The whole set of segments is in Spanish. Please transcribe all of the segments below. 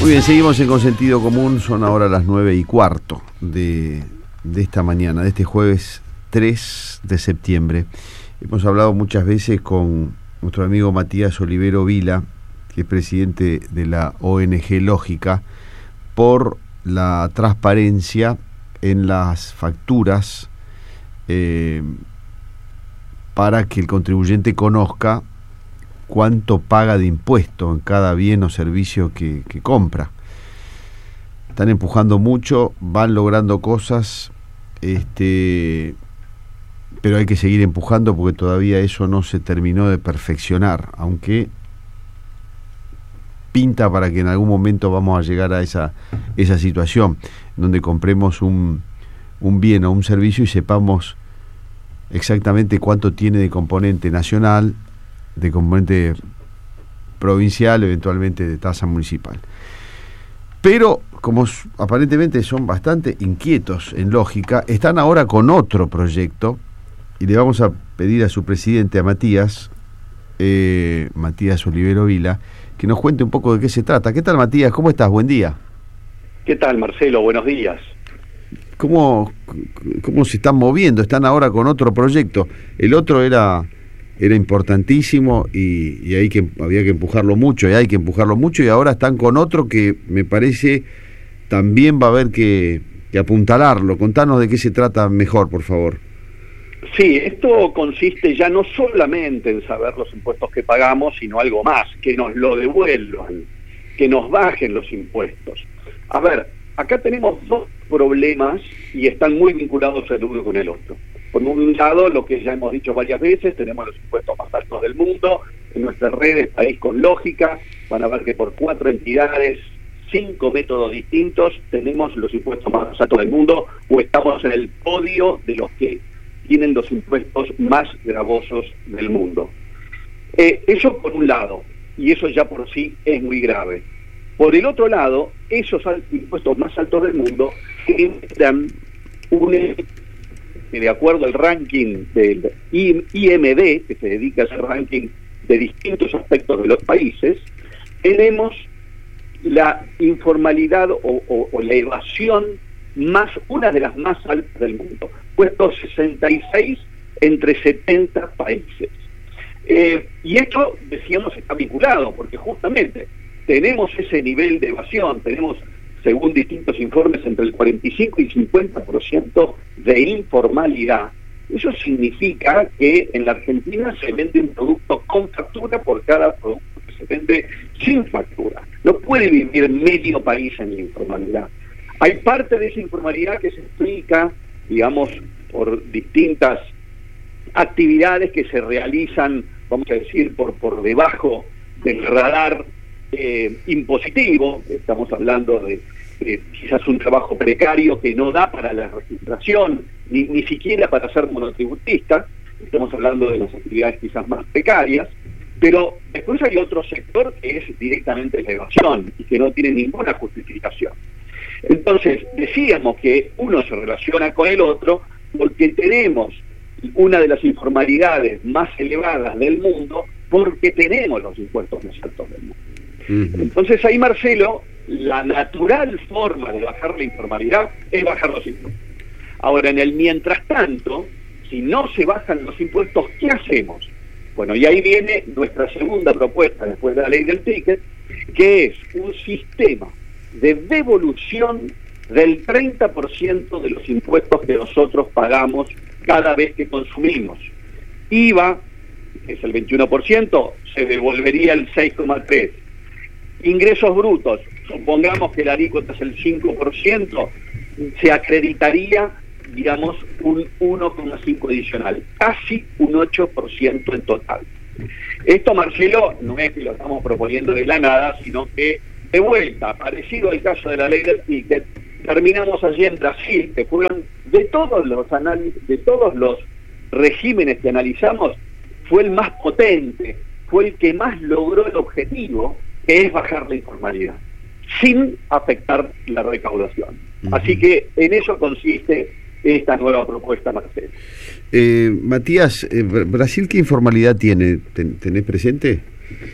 Muy bien, seguimos en Consentido Común, son ahora las 9:15 de esta mañana, de este jueves 3 de septiembre. Hemos hablado muchas veces con nuestro amigo Matías Olivero Vila, que es presidente de la ONG Lógica, por la transparencia en las facturas para que el contribuyente conozca cuánto paga de impuesto en cada bien o servicio que compra. Están empujando mucho, van logrando cosas, pero hay que seguir empujando porque todavía eso no se terminó de perfeccionar, aunque pinta para que en algún momento vamos a llegar a esa situación, donde compremos un bien o un servicio y sepamos exactamente cuánto tiene de componente nacional, de componente provincial, eventualmente de tasa municipal. Pero, como aparentemente son bastante inquietos en Lógica, están ahora con otro proyecto, y le vamos a pedir a su presidente, a Matías Olivero Vila, que nos cuente un poco de qué se trata. ¿Qué tal, Matías? ¿Cómo estás? Buen día. ¿Qué tal, Marcelo? Buenos días. ¿Cómo se están moviendo? Están ahora con otro proyecto. El otro era importantísimo y había que empujarlo mucho, y hay que empujarlo mucho, y ahora están con otro que me parece también va a haber que apuntalarlo. Contanos de qué se trata mejor, por favor. Sí, esto consiste ya no solamente en saber los impuestos que pagamos, sino algo más, que nos lo devuelvan, que nos bajen los impuestos. A ver, acá tenemos dos problemas y están muy vinculados el uno con el otro. Por un lado, lo que ya hemos dicho varias veces, tenemos los impuestos más altos del mundo. En nuestras redes País con Lógica van a ver que por 4 entidades, 5 métodos distintos, tenemos los impuestos más altos del mundo, o estamos en el podio de los que tienen los impuestos más gravosos del mundo. Eso por un lado, y eso ya por sí es muy grave. Por el otro lado, esos impuestos más altos del mundo generan de acuerdo al ranking del IMD, que se dedica a ese ranking de distintos aspectos de los países, tenemos la informalidad o la evasión una de las más altas del mundo, puesto 66 entre 70 países. Y esto, decíamos, está vinculado, porque justamente tenemos ese nivel de evasión, tenemos, según distintos informes, entre el 45 y 50% de informalidad. Eso significa que en la Argentina se vende un producto con factura por cada producto que se vende sin factura. No puede vivir medio país en la informalidad. Hay parte de esa informalidad que se explica, digamos, por distintas actividades que se realizan, vamos a decir, por debajo del radar impositivo. Estamos hablando de quizás un trabajo precario que no da para la registración, ni siquiera para ser monotributista. Estamos hablando de las actividades quizás más precarias, pero después hay otro sector que es directamente la evasión y que no tiene ninguna justificación. Entonces, decíamos que uno se relaciona con el otro porque tenemos una de las informalidades más elevadas del mundo, porque tenemos los impuestos más altos del mundo. Entonces ahí, Marcelo, la natural forma de bajar la informalidad es bajar los impuestos. Ahora, en el mientras tanto, si no se bajan los impuestos, ¿qué hacemos? Bueno, y ahí viene nuestra segunda propuesta después de la ley del ticket, que es un sistema de devolución del 30% de los impuestos que nosotros pagamos cada vez que consumimos. IVA, que es el 21%, se devolvería el 6,3%. Ingresos brutos, supongamos que la alícuota es el 5%, se acreditaría, digamos, un 1,5 adicional, casi un 8% en total. Esto, Marcelo, no es que lo estamos proponiendo de la nada, sino que, de vuelta, parecido al caso de la ley del ticket, terminamos allí en Brasil, que fueron de todos los análisis, de todos los regímenes que analizamos, fue el más potente, fue el que más logró el objetivo, que es bajar la informalidad, sin afectar la recaudación. Así que en eso consiste esta nueva propuesta, Marcelo. Matías, ¿Brasil qué informalidad tiene? ¿Tenés presente?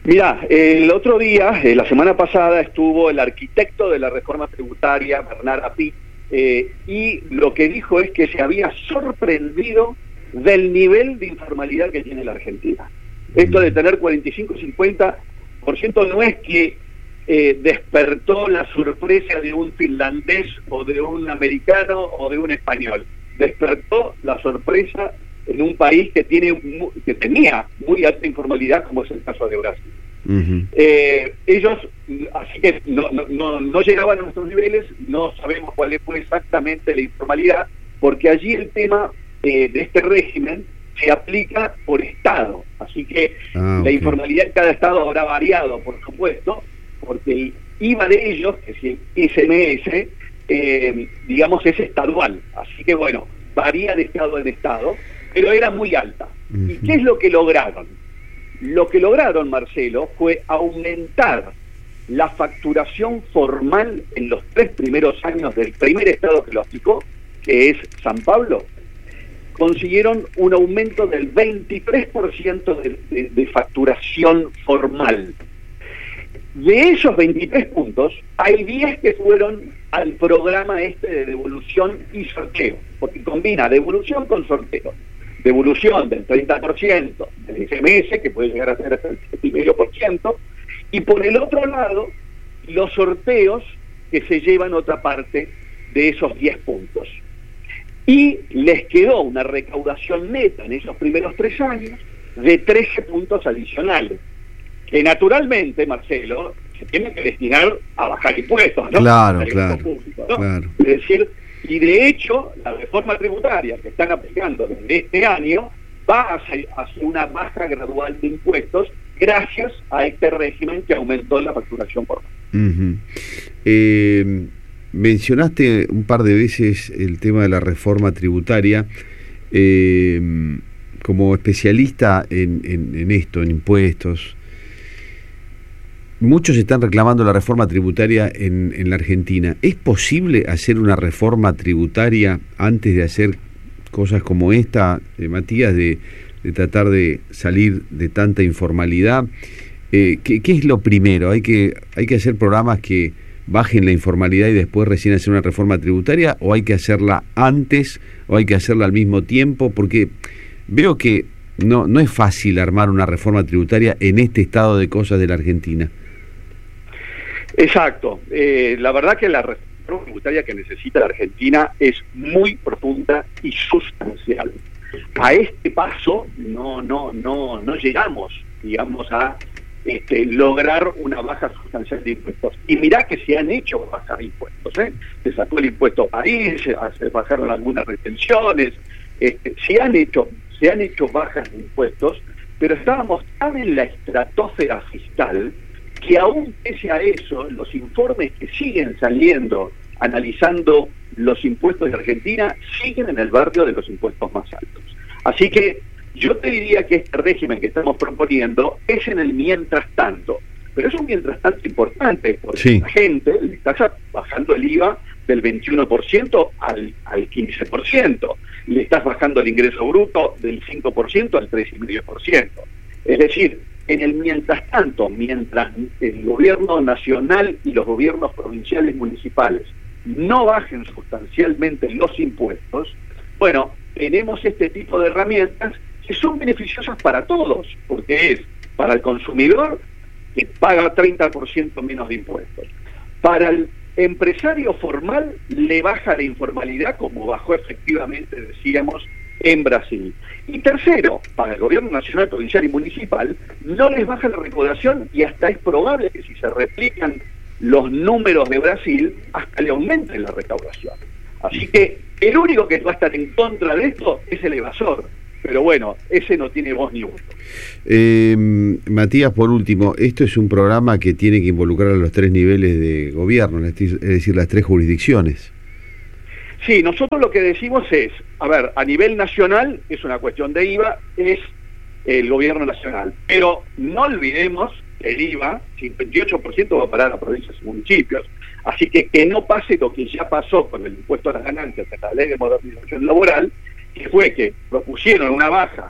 Mirá, el otro día, la semana pasada, estuvo el arquitecto de la reforma tributaria, Bernard Api, y lo que dijo es que se había sorprendido del nivel de informalidad que tiene la Argentina. Esto de tener 45-50% no es que despertó la sorpresa de un finlandés o de un americano o de un español. Despertó la sorpresa en un país que tenía muy alta informalidad, como es el caso de Brasil. Ellos, así que no llegaban a nuestros niveles, no sabemos cuál fue exactamente la informalidad, porque allí el tema de este régimen se aplica por estado, así que la informalidad en cada estado habrá variado, por supuesto, porque el IVA de ellos, que es el ICMS, digamos, es estadual, así que bueno, varía de estado en estado, pero era muy alta. ¿Y qué es lo que lograron? Lo que lograron, Marcelo, fue aumentar la facturación formal en los 3 primeros años del primer estado que lo aplicó, que es San Pablo. Consiguieron un aumento del 23% de facturación formal. De esos 23 puntos, hay 10 que fueron al programa de devolución y sorteo, porque combina devolución con sorteo. Devolución del 30% del ICMS, que puede llegar a ser hasta el 7,5%, y por el otro lado, los sorteos que se llevan otra parte de esos 10 puntos. Y les quedó una recaudación neta en esos primeros 3 años de 13 puntos adicionales, que naturalmente, Marcelo, se tienen que destinar a bajar impuestos, ¿no? Claro, Público, ¿no? claro. Es decir, y de hecho, la reforma tributaria que están aplicando desde este año va hacia una baja gradual de impuestos gracias a este régimen que aumentó la facturación formal. Mencionaste un par de veces el tema de la reforma tributaria. Como especialista en esto, en impuestos, muchos están reclamando la reforma tributaria en la Argentina. ¿Es posible hacer una reforma tributaria antes de hacer cosas como esta, Matías, de tratar de salir de tanta informalidad? ¿Qué es lo primero? ¿Hay que hacer programas que bajen la informalidad y después recién hacer una reforma tributaria? ¿O hay que hacerla antes? ¿O hay que hacerla al mismo tiempo? Porque veo que no es fácil armar una reforma tributaria en este estado de cosas de la Argentina. Exacto. La verdad que la reforma tributaria que necesita la Argentina es muy profunda y sustancial. A este paso no llegamos, digamos, a lograr una baja sustancial de impuestos. Y mirá que se han hecho bajar impuestos, se sacó el impuesto país, se bajaron algunas retenciones, se han hecho bajas de impuestos, pero estábamos tan en la estratosfera fiscal que aún pese a eso, los informes que siguen saliendo analizando los impuestos de Argentina siguen en el barrio de los impuestos más altos. Así que yo te diría que este régimen que estamos proponiendo es en el mientras tanto, pero es un mientras tanto importante, porque la gente le está bajando el IVA del 21% al 15%, le estás bajando el ingreso bruto del 5% al 3,5%. Es decir, en el mientras tanto, mientras el gobierno nacional y los gobiernos provinciales y municipales no bajen sustancialmente los impuestos, bueno, tenemos este tipo de herramientas que son beneficiosas para todos, porque es para el consumidor que paga 30% menos de impuestos. Para el empresario formal le baja la informalidad, como bajó efectivamente, decíamos, en Brasil. Y tercero, para el gobierno nacional, provincial y municipal, no les baja la recaudación y hasta es probable que si se replican los números de Brasil, hasta le aumente la recaudación. Así que el único que va a estar en contra de esto es el evasor. Pero bueno, ese no tiene voz ni voto. Matías, por último, esto es un programa que tiene que involucrar a los 3 niveles de gobierno, es decir, las 3 jurisdicciones. Sí, nosotros lo que decimos es, a ver, a nivel nacional es una cuestión de IVA, es el gobierno nacional. Pero no olvidemos que el IVA, 58% va a parar a provincias y municipios. Así que no pase lo que ya pasó con el impuesto a las ganancias en la ley de modernización laboral, que fue que propusieron una baja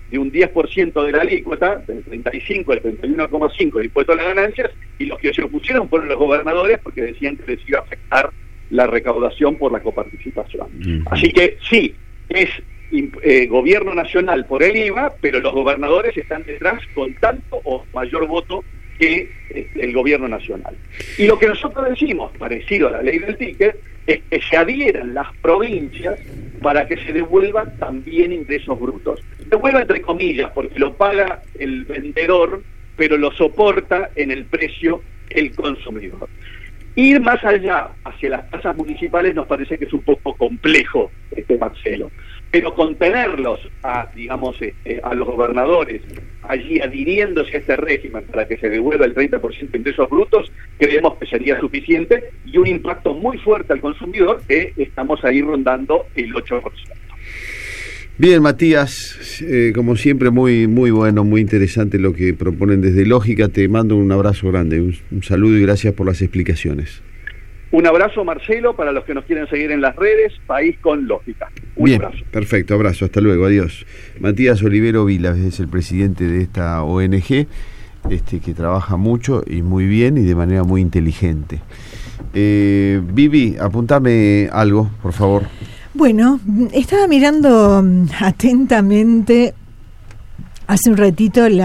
de un 10% de la alícuota, del 35 al 31,5 de impuesto a las ganancias, y los que se opusieron fueron los gobernadores porque decían que les iba a afectar la recaudación por la coparticipación. Así que sí, es gobierno nacional por el IVA, pero los gobernadores están detrás con tanto o mayor voto que el gobierno nacional. Y lo que nosotros decimos, parecido a la ley del ticket, es que se adhieran las provincias para que se devuelvan también ingresos brutos. Devuelva entre comillas, porque lo paga el vendedor, pero lo soporta en el precio el consumidor. Ir más allá hacia las tasas municipales nos parece que es un poco complejo, Marcelo, pero contenerlos a los gobernadores allí adhiriéndose a este régimen para que se devuelva el 30% de ingresos brutos, creemos que sería suficiente y un impacto muy fuerte al consumidor, que estamos ahí rondando el 8%. Bien, Matías, como siempre muy bueno, muy interesante lo que proponen desde Lógica. Te mando un abrazo grande, un saludo y gracias por las explicaciones. Un abrazo, Marcelo, para los que nos quieren seguir en las redes, País con Lógica. Bien, abrazo. Perfecto, abrazo, hasta luego, adiós. Matías Olivero Vila es el presidente de esta ONG, que trabaja mucho y muy bien y de manera muy inteligente. Vivi, apuntame algo, por favor. Bueno, estaba mirando atentamente hace un ratito el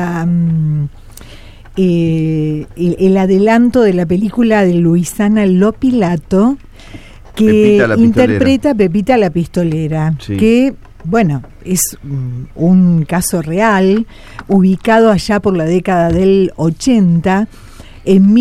adelanto de la película de Luisana Lopilato, que interpreta Pepita la Pistolera, sí. Que, bueno, es un caso real, ubicado allá por la década del 80. En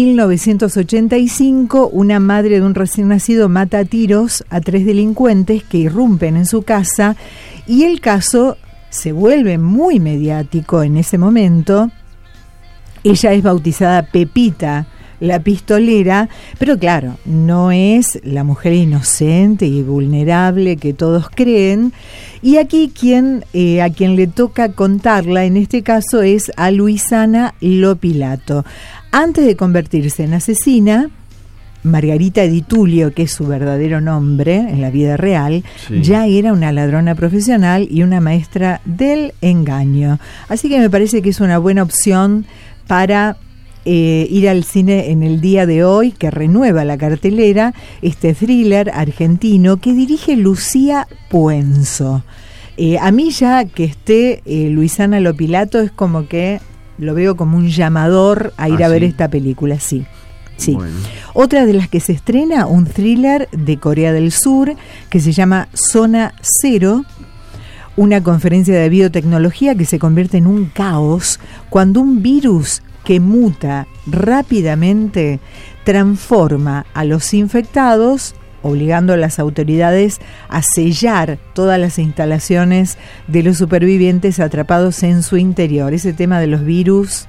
1985, una madre de un recién nacido mata a tiros a 3 delincuentes que irrumpen en su casa, y el caso se vuelve muy mediático en ese momento. Ella es bautizada Pepita la Pistolera, pero claro, no es la mujer inocente y vulnerable que todos creen. Y aquí a quien le toca contarla, en este caso, es a Luisana Lopilato. Antes de convertirse en asesina, Margarita Di Tullio, que es su verdadero nombre en la vida real, sí, ya era una ladrona profesional y una maestra del engaño. Así que me parece que es una buena opción para ir al cine en el día de hoy, que renueva la cartelera, este thriller argentino que dirige Lucía Puenzo. A mí ya que esté Luisana Lopilato es como que lo veo como un llamador a ir a ver esta película, sí. Sí. Bueno. Otra de las que se estrena, un thriller de Corea del Sur que se llama Zona Cero, una conferencia de biotecnología que se convierte en un caos cuando un virus que muta rápidamente transforma a los infectados, obligando a las autoridades a sellar todas las instalaciones de los supervivientes atrapados en su interior. Ese tema de los virus,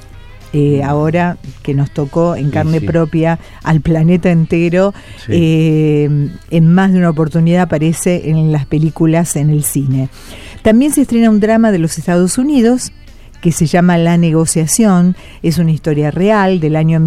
ahora que nos tocó en carne propia al planeta entero, en más de una oportunidad aparece en las películas, en el cine. También se estrena un drama de los Estados Unidos que se llama La Negociación. Es una historia real del año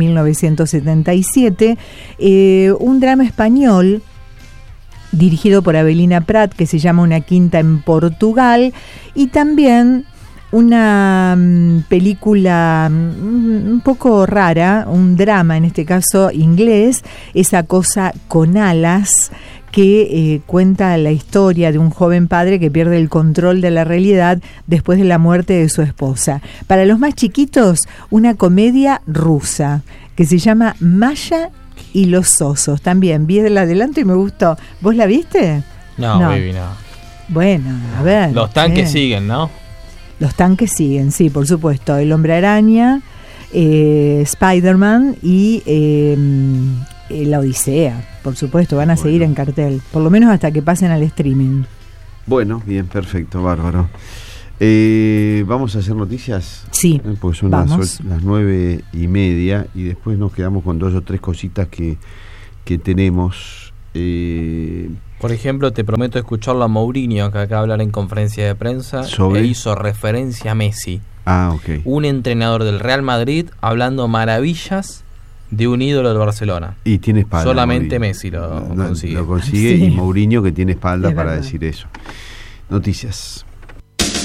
1977, un drama español dirigido por Abelina Prat que se llama Una quinta en Portugal, y también una película un poco rara, un drama en este caso inglés, Esa cosa con alas, que cuenta la historia de un joven padre que pierde el control de la realidad después de la muerte de su esposa. Para los más chiquitos, una comedia rusa que se llama Maya y los osos. También vi el adelanto y me gustó. ¿Vos la viste? No, baby, no. Bueno, a ver. Los tanques siguen, ¿no? Los tanques siguen, sí, por supuesto. El Hombre Araña, Spider-Man y la Odisea, por supuesto, van a seguir en cartel, por lo menos hasta que pasen al streaming. Bueno, bien, perfecto, bárbaro. Vamos a hacer noticias. Sí, porque son las 9:30 y después nos quedamos con 2 o 3 cositas que tenemos. Por ejemplo, te prometo escucharlo a Mourinho, que acaba de hablar en conferencia de prensa, e hizo referencia a Messi. Un entrenador del Real Madrid hablando maravillas de un ídolo del Barcelona. Y tiene espalda. Solamente Messi lo consigue. Lo consigue, y Mourinho, que tiene espalda para decir eso. Noticias.